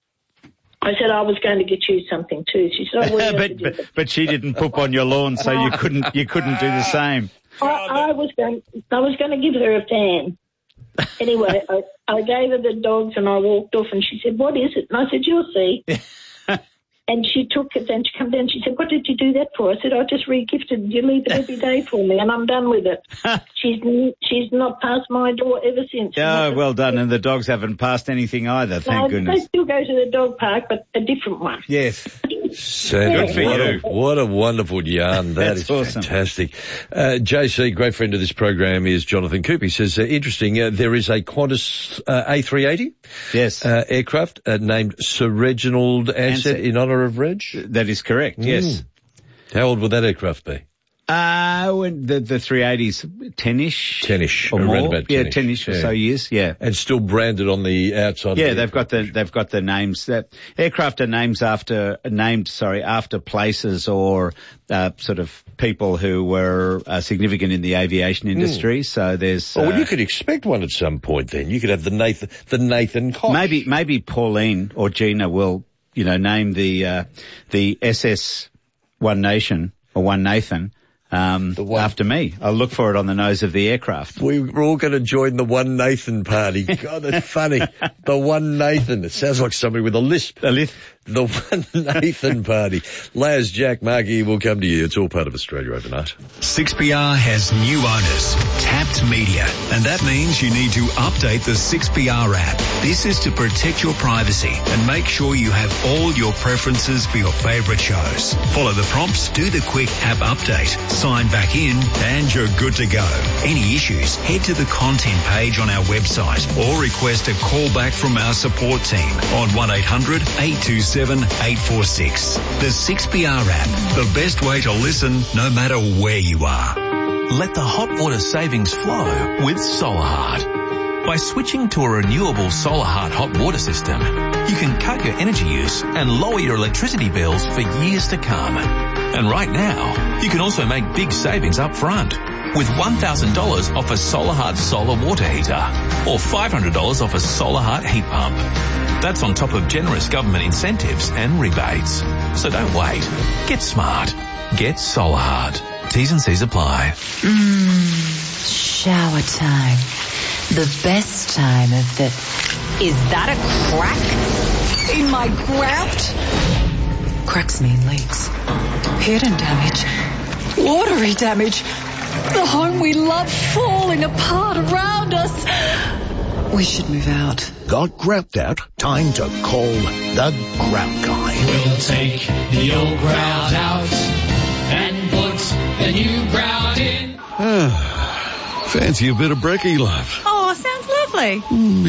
Speaker 3: I said, I was going to get you something too. She said, oh, well,
Speaker 13: but she didn't poop on your lawn, so you couldn't do the same.
Speaker 3: I was going to give her a fan. Anyway, I gave her the dogs and I walked off and she said, what is it? And I said, you'll see. And she took it, then she came down and she said, what did you do that for? I said, I just re-gifted. You leave it every day for me and I'm done with it. She's not passed my door ever since.
Speaker 13: Oh, well done. And the dogs haven't passed anything either, thank goodness.
Speaker 3: They still go to the dog park, but a different one.
Speaker 13: Yes.
Speaker 8: Sandra, what a wonderful yarn. That's awesome. Fantastic. JC, great friend of this program, is Jonathan Coop. He says, interesting, there is a Qantas A380 aircraft named Sir Reginald Ansett in honour of Reg?
Speaker 13: That is correct, yes.
Speaker 8: How old would that aircraft be?
Speaker 13: When the 380s, 10-ish.
Speaker 8: 10-ish,
Speaker 13: or more.
Speaker 8: Around about 10-ish.
Speaker 13: Yeah, 10-ish or so years, yeah.
Speaker 8: And still branded on the outside.
Speaker 13: Yeah, they've got the names. That aircraft are named after places or sort of people who were significant in the aviation industry. So there's.
Speaker 8: Well, you could expect one at some point. Then you could have the Nathan Koch.
Speaker 13: Maybe Pauline or Gina will, name the SS One Nation or One Nathan. After me. I'll look for it on the nose of the aircraft.
Speaker 8: We're all going to join the One Nathan party. God, that's funny. The One Nathan. It sounds like somebody with a lisp. The One Nathan party. Laz, Jack, Margie, we'll come to you. It's all part of Australia Overnight.
Speaker 11: 6PR has new owners, Tapped Media, and that means you need to update the 6PR app. This is to protect your privacy and make sure you have all your preferences for your favourite shows. Follow the prompts, do the quick app update, sign back in, and you're good to go. Any issues, head to the content page on our website or request a call back from our support team on 1800-827-846. The 6PR app, the best way to listen no matter where you are.
Speaker 4: Let the hot water savings flow with Solarheart. By switching to a renewable Solarheart hot water system, you can cut your energy use and lower your electricity bills for years to come. And right now, you can also make big savings up front with $1,000 off a Solarheart solar water heater or $500 off a Solarheart heat pump. That's on top of generous government incentives and rebates. So don't wait. Get smart. Get Solarheart. T's and C's apply.
Speaker 5: Shower time. The best time of the... Is that a crack in my grout? Cracks mean leaks. Hidden damage. Watery damage. The home we love falling apart around us. We should move out.
Speaker 16: Got grout out? Time to call the Grout Guy.
Speaker 6: We'll take the old grout out and put the new grout in.
Speaker 8: Fancy a bit of brekkie, love?
Speaker 18: Oh, sounds lovely.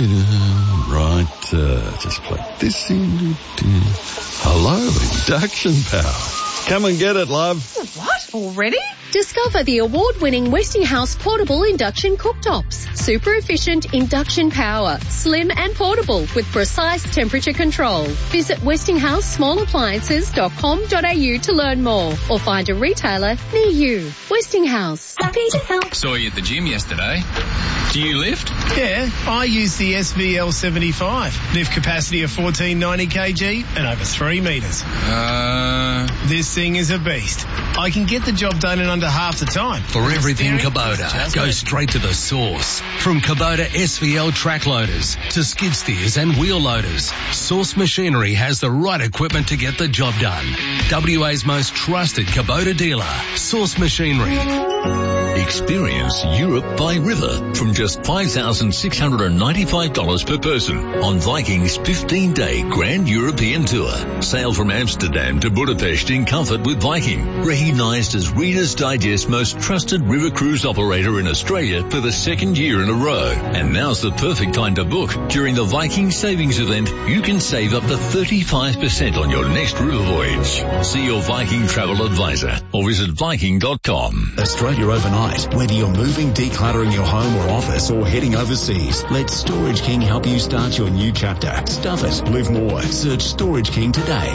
Speaker 8: Right, just plug this in. Hello, induction power. Come and get it, love.
Speaker 18: What? Already?
Speaker 9: Discover the award-winning Westinghouse portable induction cooktops. Super efficient induction power, slim and portable with precise temperature control. Visit westinghousesmallappliances.com.au to learn more or find a retailer near you. Westinghouse. Happy to help.
Speaker 19: Saw you at the gym yesterday. Do you lift?
Speaker 20: Yeah, I use the SVL 75. Lift capacity of 1490 kg and over 3 metres. This thing is a beast. I can get the job done in under half the time.
Speaker 4: For everything Kubota, go straight to the source. From Kubota SVL track loaders to skid steers and wheel loaders, Source Machinery has the right equipment to get the job done. WA's most trusted Kubota dealer, Source Machinery.
Speaker 21: Experience Europe by river from just $5,695 per person on Viking's 15-day Grand European Tour. Sail from Amsterdam to Budapest in comfort with Viking, recognised as Reader's Digest most trusted river cruise operator in Australia for the second year in a row. And now's the perfect time to book. During the Viking Savings Event, you can save up to 35% on your next river voyage. See your Viking travel advisor or visit Viking.com.
Speaker 11: Australia Overnight. Whether you're moving, decluttering your home or office, or heading overseas, let Storage King help you start your new chapter. Stuff it. Live more. Search Storage King today.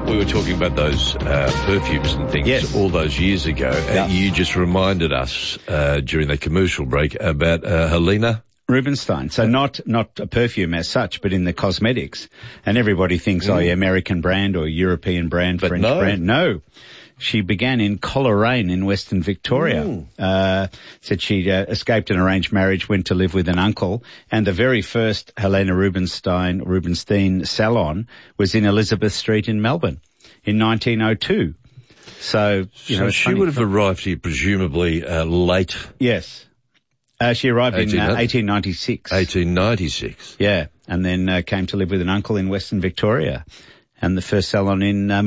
Speaker 8: we were talking about those perfumes and things all those years ago. You just reminded us during the commercial break about Helena
Speaker 13: Rubinstein. So not a perfume as such, but in the cosmetics. And everybody thinks, American brand or European brand, French brand. No. She began in Coleraine in Western Victoria. Said she escaped an arranged marriage, went to live with an uncle, and the very first Helena Rubinstein salon was in Elizabeth Street in Melbourne in 1902. So
Speaker 8: she would have arrived here presumably late.
Speaker 13: Yes. She arrived in 1896.
Speaker 8: 1896.
Speaker 13: Yeah, and then came to live with an uncle in Western Victoria, and the first salon in